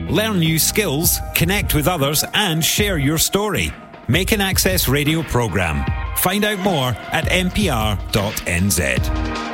Learn new skills, connect with others, and share your story. Make an Access Radio programme. Find out more at mpr.nz.